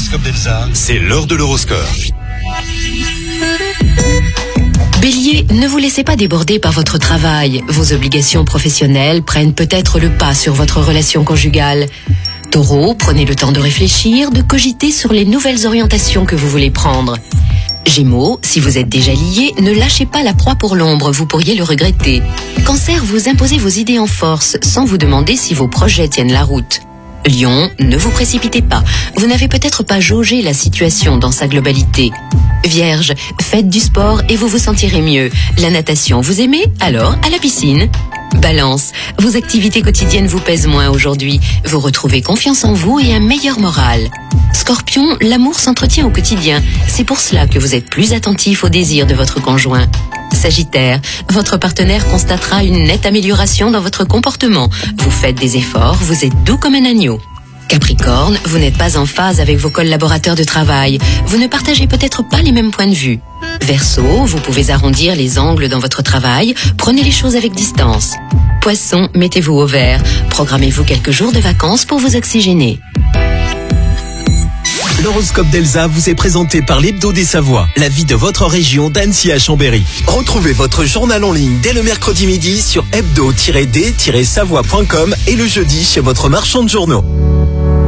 L'horoscope d'Elsa, c'est l'heure de l'horoscope. Bélier, ne vous laissez pas déborder par votre travail. Vos obligations professionnelles prennent peut-être le pas sur votre relation conjugale. Taureau, prenez le temps de réfléchir, de cogiter sur les nouvelles orientations que vous voulez prendre. Gémeaux, si vous êtes déjà lié, ne lâchez pas la proie pour l'ombre, vous pourriez le regretter. Cancer, vous imposez vos idées en force, sans vous demander si vos projets tiennent la route. Lion, ne vous précipitez pas, vous n'avez peut-être pas jaugé la situation dans sa globalité. Vierge, faites du sport et vous vous sentirez mieux. La natation, vous aimez? Alors, à la piscine. Balance, vos activités quotidiennes vous pèsent moins aujourd'hui. Vous retrouvez confiance en vous et un meilleur moral. Scorpion, l'amour s'entretient au quotidien. C'est pour cela que vous êtes plus attentif aux désirs de votre conjoint. Sagittaire, votre partenaire constatera une nette amélioration dans votre comportement. Vous faites des efforts, vous êtes doux comme un agneau. Capricorne, vous n'êtes pas en phase avec vos collaborateurs de travail. Vous ne partagez peut-être pas les mêmes points de vue. Verseau, vous pouvez arrondir les angles dans votre travail. Prenez les choses avec distance. Poisson, mettez-vous au vert. Programmez-vous quelques jours de vacances pour vous oxygéner. L'horoscope d'Elsa vous est présenté par l'Hebdo des Savoies, la vie de votre région d'Annecy à Chambéry. Retrouvez votre journal en ligne dès le mercredi midi sur hebdo-d-savoie.com et le jeudi chez votre marchand de journaux.